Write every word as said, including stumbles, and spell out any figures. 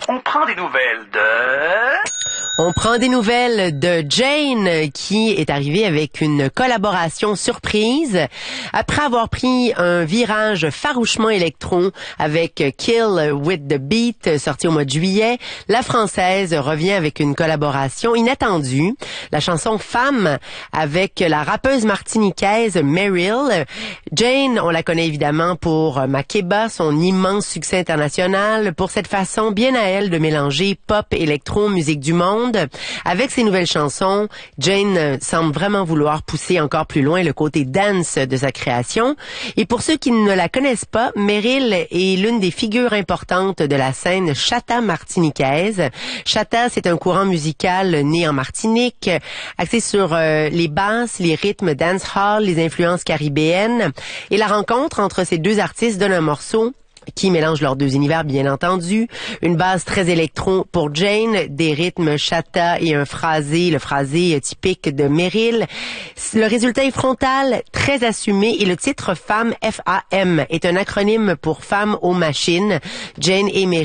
On prend des nouvelles de... On prend des nouvelles de Jane qui est arrivée avec une collaboration surprise. Après avoir pris un virage farouchement électron avec Kill with the Beat sorti au mois de juillet, la Française revient avec une collaboration inattendue. La chanson Femme avec la rappeuse martiniquaise Meryl. Jane, on la connaît évidemment pour Makeba, son immense succès international, pour cette façon bien à elle de mélanger pop, électro, musique du monde. Avec ses nouvelles chansons, Jane semble vraiment vouloir pousser encore plus loin le côté dance de sa création. Et pour ceux qui ne la connaissent pas, Meryl est l'une des figures importantes de la scène chata martiniquaise. Chata, c'est un courant musical né en Martinique, axé sur euh, les basses, les rythmes dancehall, les influences caribéennes. Et la rencontre entre ces deux artistes donne un morceau qui mélange leurs deux univers, bien entendu. Une base très électro pour Jane, des rythmes chata et un phrasé, le phrasé typique de Meryl. Le résultat est frontal, très assumé, et le titre Femme, F A M, est un acronyme pour Femme aux machines. Jane et Meryl